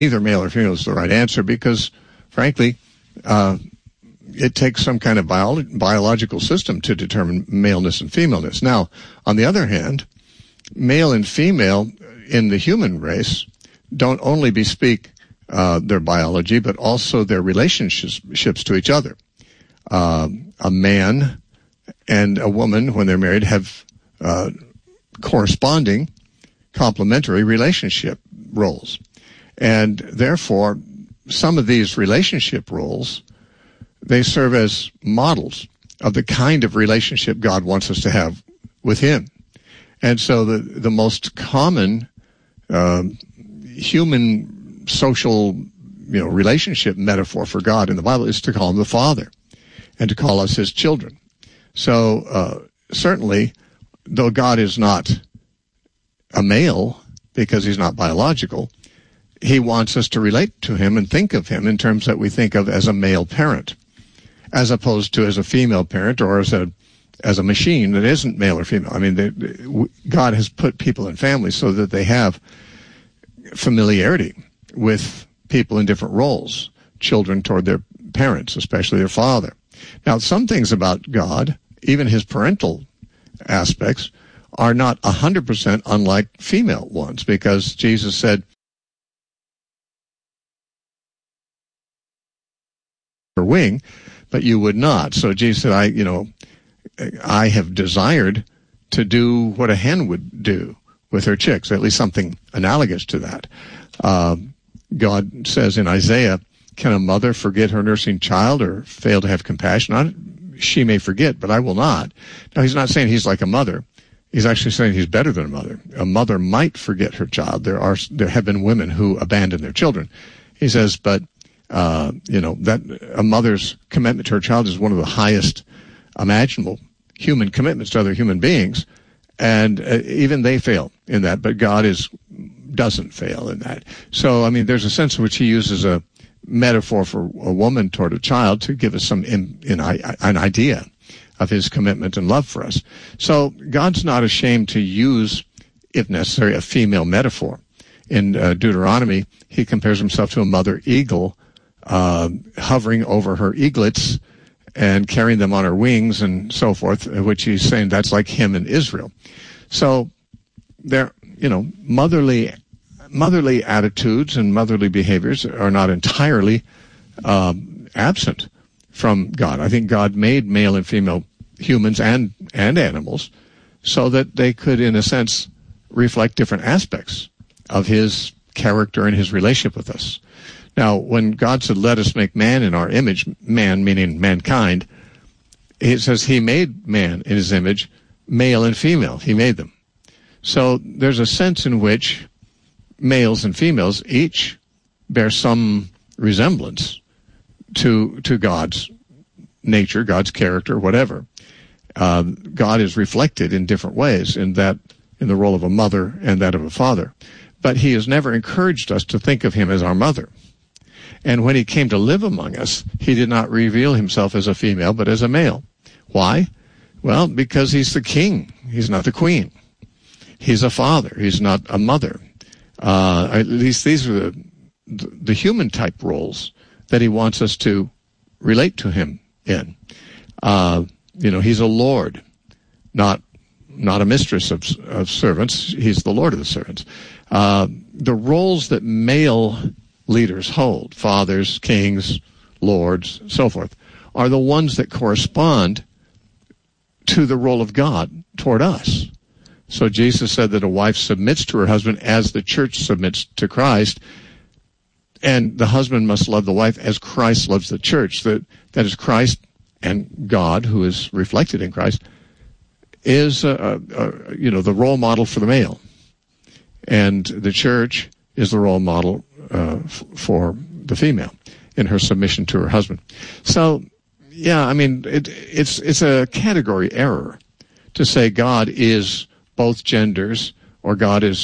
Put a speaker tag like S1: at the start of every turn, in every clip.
S1: either male or female is the right answer because, frankly, it takes some kind of biological system to determine maleness and femaleness. Now, on the other hand, male and female in the human race don't only bespeak their biology, but also their relationships to each other. A man and a woman, when they're married, have corresponding complementary relationship roles. And therefore, some of these relationship roles, they serve as models of the kind of relationship God wants us to have with Him. And so the most common human social relationship metaphor for God in the Bible is to call Him the Father and to call us His children. So certainly, though God is not a male because He's not biological, He wants us to relate to Him and think of Him in terms that we think of as a male parent, as opposed to as a female parent or as a machine that isn't male or female. I mean, God has put people in families so that they have familiarity with people in different roles, children toward their parents, especially their father. Now, some things about God, even His parental aspects, are not 100% unlike female ones, because Jesus said, her wing, but you would not. So Jesus said, I have desired to do what a hen would do with her chicks, at least something analogous to that. God says in Isaiah, can a mother forget her nursing child or fail to have compassion on it? She may forget, but I will not. Now, He's not saying He's like a mother. He's actually saying He's better than a mother. A mother might forget her child. There have been women who abandon their children. He says, but that a mother's commitment to her child is one of the highest imaginable human commitments to other human beings, and even they fail in that, but God doesn't fail in that. So, I mean, there's a sense in which He uses a metaphor for a woman toward a child to give us an idea of His commitment and love for us. So God's not ashamed to use, if necessary, a female metaphor. In Deuteronomy, He compares Himself to a mother eagle hovering over her eaglets and carrying them on her wings and so forth, which He's saying that's like Him in Israel. So there, motherly attitudes and motherly behaviors are not entirely absent from God. I think God made male and female humans and animals so that they could, in a sense, reflect different aspects of His character and His relationship with us. Now, when God said, let us make man in our image, man meaning mankind, He says He made man in His image, male and female. He made them. So there's a sense in which males and females each bear some resemblance to God's nature, God's character, whatever. God is reflected in different ways in the role of a mother and that of a father. But He has never encouraged us to think of Him as our mother. And when He came to live among us, He did not reveal Himself as a female, but as a male. Why? Well, because He's the king. He's not the queen. He's a father. He's not a mother. At least these are the human type roles that He wants us to relate to Him in. He's a lord, not a mistress of servants. He's the Lord of the servants. The roles that male leaders hold, fathers, kings, lords, so forth, are the ones that correspond to the role of God toward us. So Jesus said that a wife submits to her husband as the church submits to Christ, and the husband must love the wife as Christ loves the church. That is, Christ and God, who is reflected in Christ, is the role model for the male, and the church is the role model for the female in her submission to her husband. So, yeah, I mean, it's a category error to say God is both genders or God is,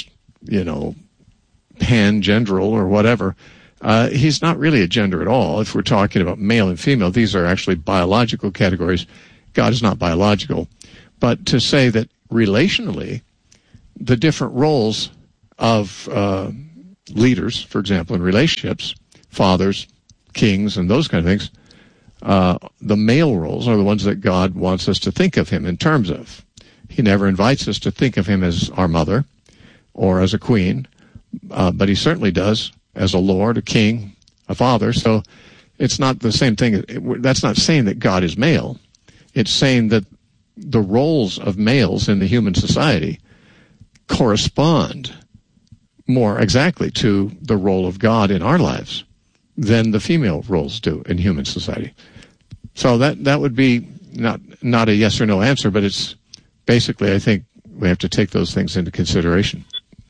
S1: pan-genderal or whatever. He's not really a gender at all. If we're talking about male and female, these are actually biological categories. God is not biological. But to say that relationally, the different roles of leaders, for example, in relationships, fathers, kings, and those kind of things, the male roles are the ones that God wants us to think of him in terms of. He never invites us to think of him as our mother or as a queen, but he certainly does as a lord, a king, a father. So it's not the same thing. That's not saying that God is male. It's saying that the roles of males in the human society correspond more exactly to the role of God in our lives than the female roles do in human society. So that would be not a yes or no answer, but it's basically, I think we have to take those things into consideration.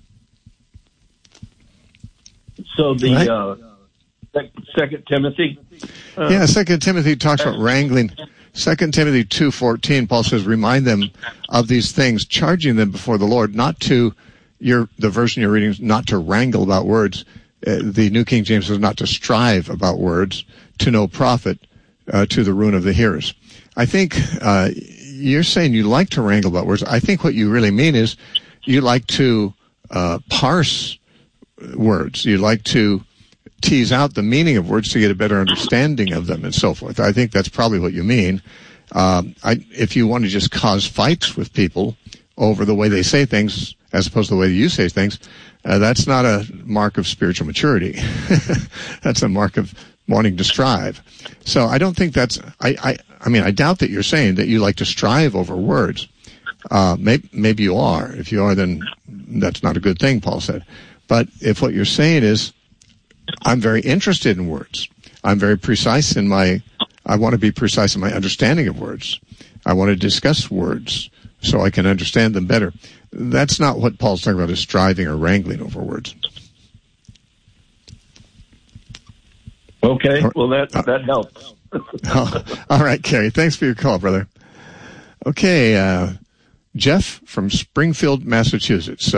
S2: So the Second Timothy?
S1: 2 Timothy talks about wrangling. 2 Timothy 2:14, Paul says, remind them of these things, charging them before the Lord, not to, the version you're reading is not to wrangle about words. The New King James says not to strive about words, to no profit, to the ruin of the hearers. I think you're saying you like to wrangle about words. I think what you really mean is you like to parse words. You like to tease out the meaning of words to get a better understanding of them and so forth. I think that's probably what you mean. If you want to just cause fights with people over the way they say things as opposed to the way you say things, that's not a mark of spiritual maturity. That's a mark of wanting to strive. So I don't think that's, I doubt that you're saying that you like to strive over words. Maybe you are. If you are, then that's not a good thing, Paul said. But if what you're saying is, I'm very interested in words. I'm very precise I want to be precise in my understanding of words. I want to discuss words so I can understand them better. That's not what Paul's talking about, is striving or wrangling over words.
S2: Okay, well that helps.
S1: All right, Kerry. Thanks for your call, brother. Okay, Jeff from Springfield, Massachusetts.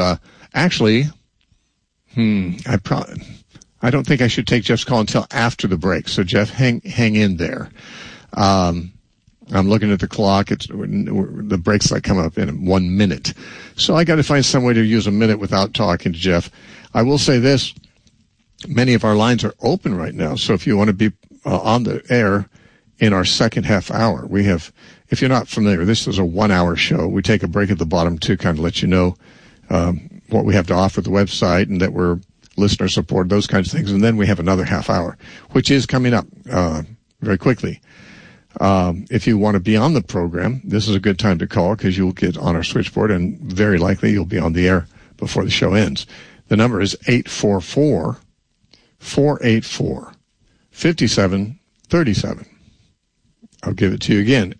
S1: I don't think I should take Jeff's call until after the break. So, Jeff, hang in there. I'm looking at the clock. The break's like coming up in 1 minute. So I got to find some way to use a minute without talking to Jeff. I will say this. Many of our lines are open right now. So if you want to be on the air in our second half hour, we have, if you're not familiar, this is a 1 hour show. We take a break at the bottom to kind of let you know what we have to offer the website and that we're listener support, those kinds of things. And then we have another half hour, which is coming up very quickly. If you want to be on the program, this is a good time to call because you'll get on our switchboard and very likely you'll be on the air before the show ends. The number is 844-484-5737. I'll give it to you again,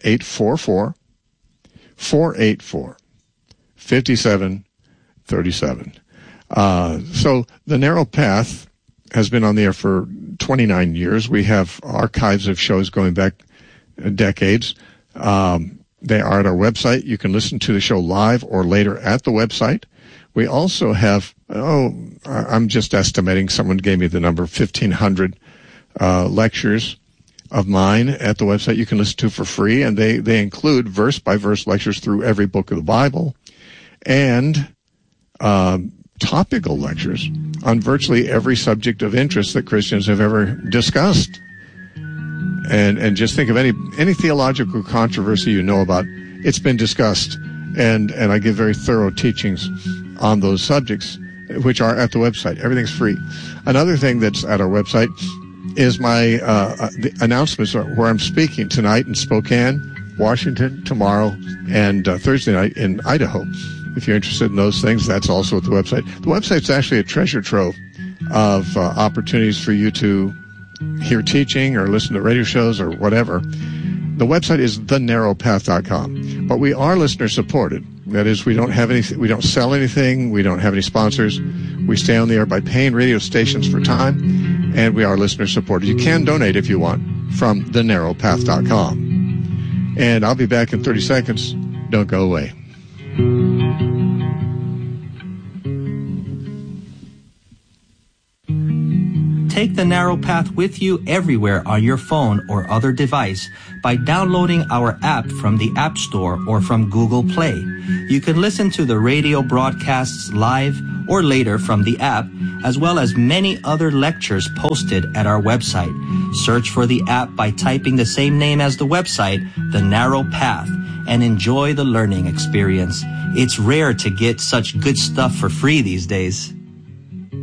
S1: 844-484-5737. So the Narrow Path has been on the air for 29 years. We have archives of shows going back decades. They are at our website. You can listen to the show live or later at the website. We also have, I'm just estimating, someone gave me the number, 1,500 lectures of mine at the website you can listen to for free, and they include verse-by-verse lectures through every book of the Bible and topical lectures on virtually every subject of interest that Christians have ever discussed. And just think of any theological controversy you know about, it's been discussed. And I give very thorough teachings on those subjects, which are at the website. Everything's free. Another thing that's at our website is my the announcements where I'm speaking tonight in Spokane, Washington, tomorrow, and Thursday night in Idaho. If you're interested in those things, that's also at the website. The website's actually a treasure trove of opportunities for you to hear teaching or listen to radio shows or whatever. The website is thenarrowpath.com. But we are listener supported. That is, we don't have anything, we don't sell anything, we don't have any sponsors. We stay on the air by paying radio stations for time, and we are listener supported. You can donate if you want from thenarrowpath.com. And I'll be back in 30 seconds. Don't go away.
S3: Take the Narrow Path with you everywhere on your phone or other device by downloading our app from the App Store or from Google Play. You can listen to the radio broadcasts live or later from the app, as well as many other lectures posted at our website. Search for the app by typing the same name as the website, The Narrow Path, and enjoy the learning experience. It's rare to get such good stuff for free these days.